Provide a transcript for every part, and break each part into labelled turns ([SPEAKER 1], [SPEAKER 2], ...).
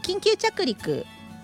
[SPEAKER 1] 緊急着陸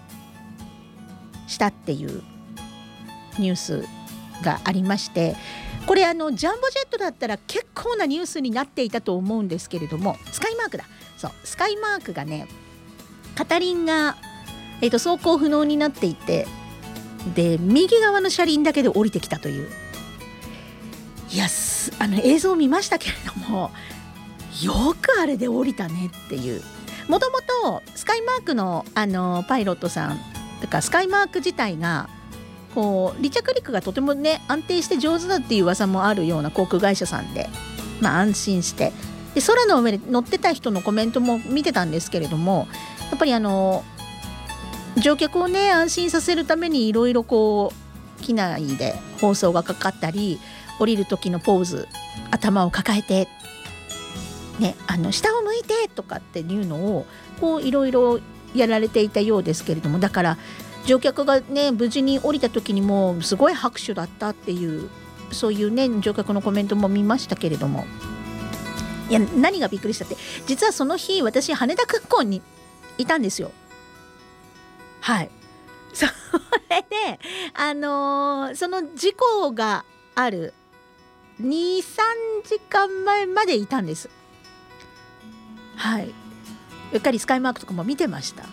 [SPEAKER 1] したっていうニュースがありまして、これジャンボジェットだったら結構なニュースになっていたと思うんですけれども、スカイマークだ、そうスカイマークがね、片輪が、走行不能になっていて、で右側の車輪だけで降りてきたという、いや映像を見ましたけれども、よくあれで降りたねっていう。もともとスカイマークの、パイロットさんとかスカイマーク自体がこう離着陸がとてもね安定して上手だっていう噂もあるような航空会社さんで、安心してで空の上で乗ってた人のコメントも見てたんですけれども、やっぱり乗客をね安心させるためにいろいろこう機内で放送がかかったり、降りる時のポーズ、頭を抱えてね、下を向いてとかっていうのをこういろいろやられていたようですけれども、だから乗客がね無事に降りた時にもすごい拍手だったっていう、そういうね乗客のコメントも見ましたけれども、いや何がびっくりしたって、実はその日私羽田空港にいたんですよ。はい、それでその事故がある 2,3 時間前までいたんです。はい、うっかりスカイマークとかも見てました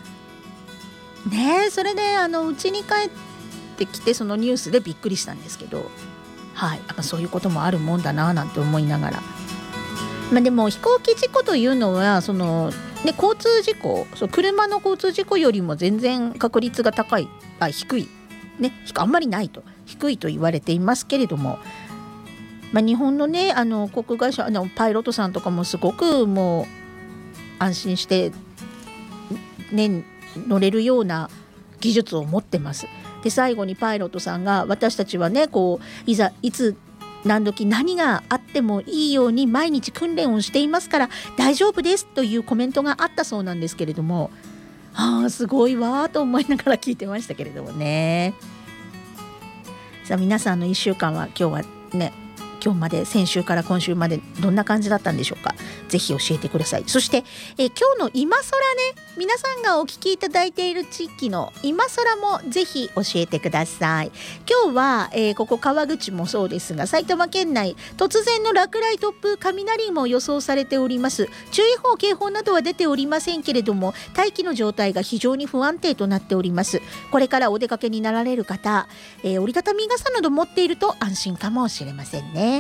[SPEAKER 1] ね。それでうちに帰ってきてそのニュースでびっくりしたんですけど、はい、そういうこともあるもんだななんて思いながら、でも飛行機事故というのはその、ね、交通事故、車の交通事故よりも全然確率が低い、ね、あんまりないと低いと言われていますけれども、日本のね航空会社パイロットさんとかもすごくもう安心して、ね、乗れるような技術を持ってます。で最後にパイロットさんが、私たちはねこういつ何時何があってもいいように毎日訓練をしていますから大丈夫ですというコメントがあったそうなんですけれども、すごいわと思いながら聞いてましたけれどもね。さあ皆さんの1週間は今日まで、先週から今週までどんな感じだったんでしょうか。ぜひ教えてください。そして、今日の今空ね、皆さんがお聞きいただいている地域の今空もぜひ教えてください。今日は、ここ川口もそうですが、埼玉県内突然の落雷突風雷も予想されております。注意報警報などは出ておりませんけれども、大気の状態が非常に不安定となっております。これからお出かけになられる方、折りたたみ傘など持っていると安心かもしれませんね。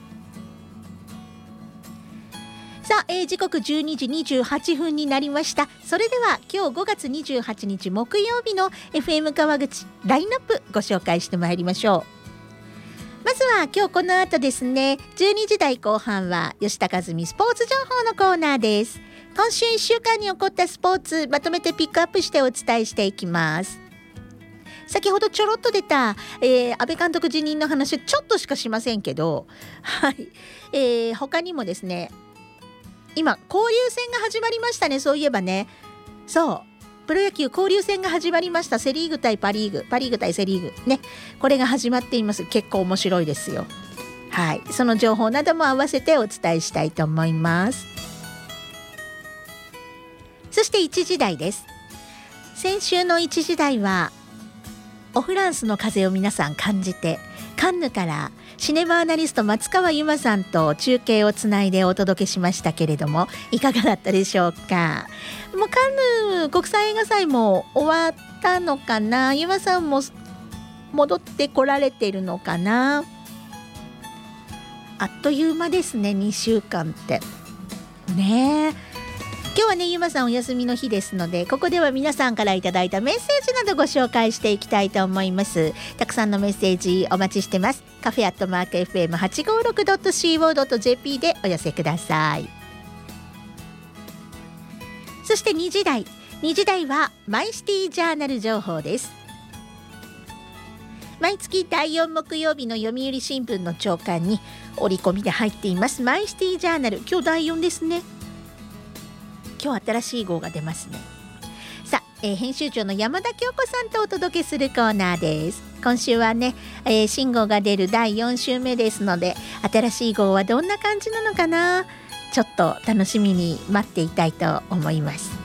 [SPEAKER 1] さあ、時刻12時28分になりました。それでは今日5月28日木曜日の FM 川口ラインナップご紹介してまいりましょう。まずは今日この後ですね、12時台後半は吉田和美スポーツ情報のコーナーです。今週1週間に起こったスポーツまとめてピックアップしてお伝えしていきます。先ほどちょろっと出た、安倍監督辞任の話ちょっとしかしませんけど、はい、他にもですね、今交流戦が始まりましたね。そういえばね、そうプロ野球交流戦が始まりました。セリーグ対パリーグ、パリーグ対セリーグね、これが始まっています。結構面白いですよ。はい、その情報なども合わせてお伝えしたいと思います。そして1時台です。先週の1時台はオフランスの風を皆さん感じて、カンヌからシネマアナリスト松川由真さんと中継をつないでお届けしましたけれども、いかがだったでしょうか。もうカンヌ国際映画祭も終わったのかな。由真さんも戻ってこられているのかな。あっという間ですね、2週間ってねえ。今日はね、由真さんお休みの日ですので、ここでは皆さんからいただいたメッセージなどご紹介していきたいと思います。たくさんのメッセージお待ちしてます。カフェ@fm856.co.jp でお寄せください。そして2時台はマイシティジャーナル情報です。毎月第4木曜日の読売新聞の朝刊に折り込みで入っていますマイシティジャーナル。今日第4ですね。今日新しい号が出ますね。さあ、編集長の山田京子さんとお届けするコーナーです。今週はね、新号が出る第4週目ですので、新しい号はどんな感じなのかな、ちょっと楽しみに待っていたいと思います。